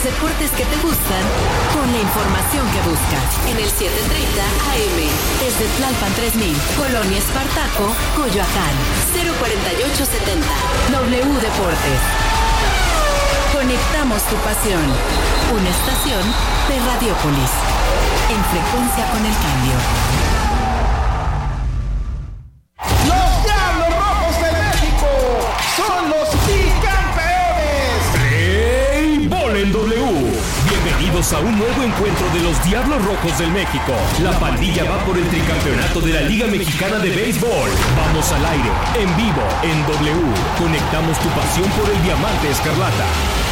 deportes que te gustan con la información que buscas. En el 730 AM, desde Tlalpan 3000, Colonia Espartaco, Coyoacán, 04870. W Deportes. Conectamos tu pasión. Una estación de Radiopolis. En frecuencia con el cambio. Los Diablos Rojos de México son los bicampeones. Béisbol en W. Bienvenidos a un nuevo encuentro de los Diablos Rojos del México. La pandilla va por el tricampeonato de la Liga Mexicana de Béisbol. Vamos al aire, en vivo, en W. Conectamos tu pasión por el diamante escarlata.